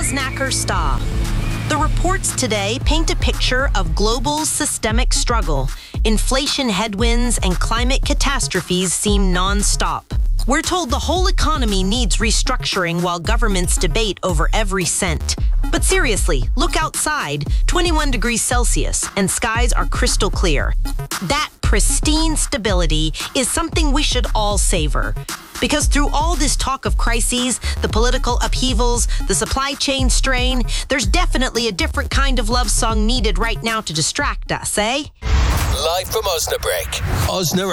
Snacker Sta. The reports today paint a picture of global systemic struggle. Inflation headwinds and climate catastrophes seem non-stop. We're told the whole economy needs restructuring while governments debate over every cent. But seriously, look outside, 21 degrees Celsius, and skies are crystal clear. That pristine stability is something we should all savor. Because through all this talk of crises, the political upheavals, the supply chain strain, there's definitely a different kind of love song needed right now to distract us, eh? Live from Osnabrück. Osna